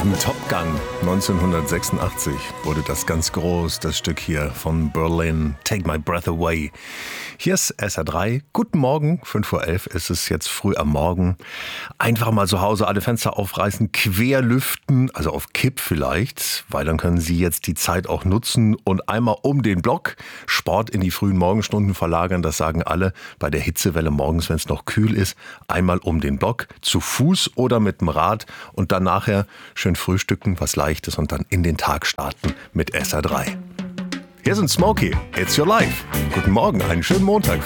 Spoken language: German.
Im Top Gun 1986 wurde das ganz groß, das Stück hier von Berlin, Take My Breath Away. Hier ist SR3. Guten Morgen, 5:11 Uhr ist es jetzt früh am Morgen. Einfach mal zu Hause alle Fenster aufreißen, quer lüften, also auf Kipp vielleicht, weil dann können Sie jetzt die Zeit auch nutzen und einmal um den Block Sport in die frühen Morgenstunden verlagern. Das sagen alle bei der Hitzewelle morgens, wenn es noch kühl ist. Einmal um den Block, zu Fuß oder mit dem Rad und dann nachher schön frühstücken, was Leichtes und dann in den Tag starten mit SR3. Hier sind Smokey, It's Your Life. Guten Morgen, einen schönen Montag.